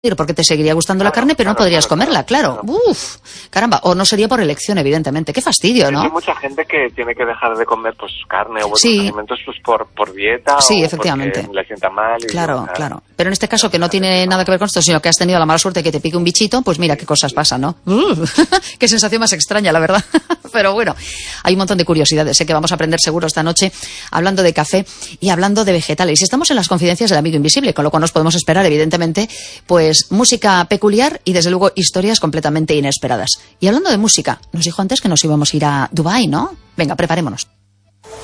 porque te seguiría gustando la carne, pero no podrías comerla, claro. Uf, caramba, o no sería por elección, evidentemente. Qué fastidio, ¿no? Hay mucha gente que tiene que dejar de comer pues carne o otros alimentos pues por dieta sí, o efectivamente. porque le sienta mal. Claro. Pero en este caso, que no tiene nada que ver con esto, sino que has tenido la mala suerte de que te pique un bichito, pues mira qué cosas pasan, ¿no? Qué sensación más extraña, la verdad. Pero bueno, hay un montón de curiosidades, que vamos a aprender seguro esta noche, hablando de café y hablando de vegetales. Y estamos en las confidencias del amigo invisible, con lo cual nos podemos esperar, evidentemente, pues música peculiar y desde luego historias completamente inesperadas. Y hablando de música, nos dijo antes que nos íbamos a ir a Dubái, ¿no? Venga, preparémonos.